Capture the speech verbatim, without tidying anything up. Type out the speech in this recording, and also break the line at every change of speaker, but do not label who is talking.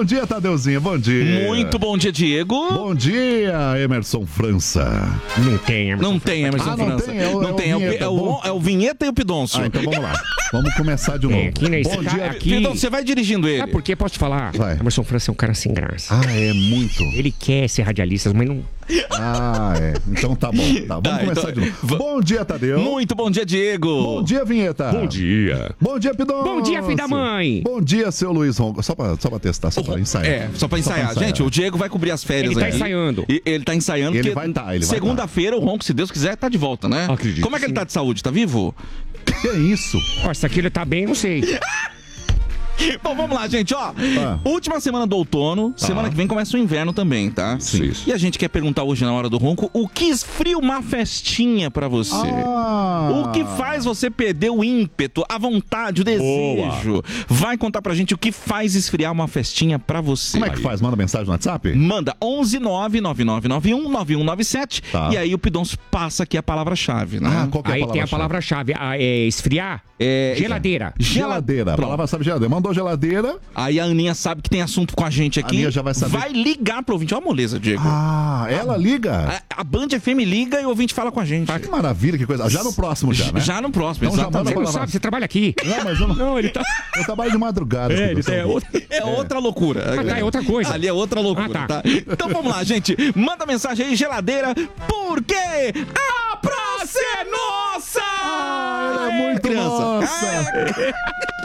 Bom dia, Tadeuzinho, bom dia.
Muito bom dia, Diego.
Bom dia, Emerson França.
Não tem Emerson
Não tem Emerson
Ah, não
França.
tem, é o-
não
é o
tem, é o,
Vinheta,
é, o,
bom.
é o Vinheta e o Pidoncio.
Ah, então vamos lá. Vamos começar de novo.
É, aqui nesse
Bom
cara
dia.
aqui-
Pidoncio, você vai dirigindo ele.
Ah, porque posso te falar?
Vai.
Emerson França é um cara sem graça.
Ah, é muito.
Ele quer ser radialista, mas não.
Ah, é. Então tá bom. Tá, vamos
Tá,
começar
então-
de novo.
va-
Bom dia, Tadeu.
Muito bom dia, Diego.
Bom dia, Vinheta.
dia.
Bom dia, Pidoncio.
Bom dia, filho da mãe.
Bom dia, seu Luiz Ronco. Só pra, só pra testar, só pra ensaiar.
É, só pra ensaiar. Gente, o Diego vai cobrir as férias
Ele tá
aí.
ensaiando.
E- ele tá ensaiando.
Ele
porque
vai tá, ele vai
segunda-feira o Ronco, se Deus quiser, tá de volta, né?
Acredito,
Como é que ele
sim.
tá de saúde? Tá vivo?
Que é isso?
Ó, se aqui ele tá bem, não sei.
Bom, vamos lá, gente, ó.
Ah.
Última semana do outono, semana que vem começa o inverno também, tá?
Sim.
E a gente quer perguntar hoje na hora do Ronco o que esfria uma festinha pra você?
Ah.
O que faz você perder o ímpeto, a vontade, o desejo? Vai contar pra gente o que faz esfriar uma festinha pra você.
Como é que faz? Manda mensagem no WhatsApp?
Manda onze nove nove nove nove um nove um nove sete
Tá.
e aí o Pidoncio passa aqui a palavra-chave, né?
Ah, qual que é a
Aí
palavra?
tem a palavra-chave. Ah, é esfriar?
É-
Geladeira.
Geladeira. A
Pronto.
palavra sabe geladeira. Mandou geladeira.
Aí a Aninha sabe que tem assunto com a gente aqui.
A Aninha já vai saber.
Vai ligar pro ouvinte. Olha a moleza, Diego.
Ah, ela liga.
A, a Band F M liga e o ouvinte fala com a gente.
Ah, que maravilha, que coisa. Já no próximo já, né?
Já no próximo,
Então já
exatamente.
manda
Você não
palavra.
sabe, você trabalha aqui.
Não, mas eu não.
Não, ele tá.
Eu trabalho de madrugada.
É,
filho,
ele
só-
é outro.
É outra loucura.
Ah, tá, é outra coisa.
Ali é outra loucura,
Ah,
tá.
tá.
Então vamos lá, gente. Manda mensagem aí, geladeira, porque a praça é nossa!
Ah, ela é muito
criança.
nossa.
É.